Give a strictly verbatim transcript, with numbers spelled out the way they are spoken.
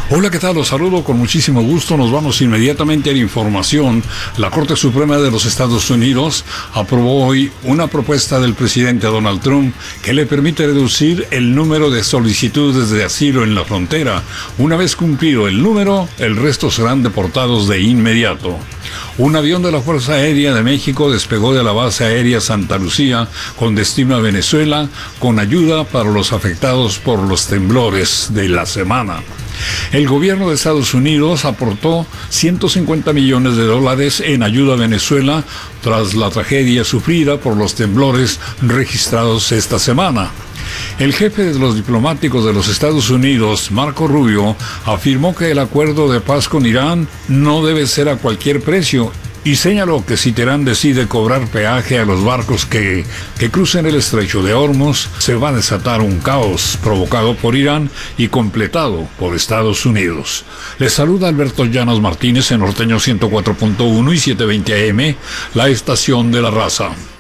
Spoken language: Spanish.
Hola, ¿qué tal? Los saludo con muchísimo gusto. Nos vamos inmediatamente a la información. La Corte Suprema de los Estados Unidos aprobó hoy una propuesta del presidente Donald Trump que le permite reducir el número de solicitudes de asilo en la frontera. Una vez cumplido el número, el resto serán deportados de inmediato. Un avión de la Fuerza Aérea de México despegó de la base aérea Santa Lucía con destino a Venezuela con ayuda para los afectados por los temblores de la semana. El gobierno de Estados Unidos aportó ciento cincuenta millones de dólares en ayuda a Venezuela tras la tragedia sufrida por los temblores registrados esta semana. El jefe de los diplomáticos de los Estados Unidos, Marco Rubio, afirmó que el acuerdo de paz con Irán no debe ser a cualquier precio y señaló que si Teherán decide cobrar peaje a los barcos que, que crucen el estrecho de Hormuz, se va a desatar un caos provocado por Irán y completado por Estados Unidos. Les saluda Alberto Llanos Martínez en Norteño ciento cuatro punto uno y setecientos veinte A M, la estación de la raza.